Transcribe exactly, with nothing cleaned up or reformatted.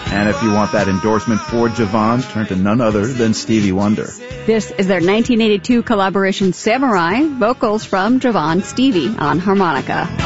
And if you want that endorsement for Javon, turn to none other than Stevie Wonder. This is their nineteen eighty-two collaboration Samurai, vocals from Javon Stevie on harmonica.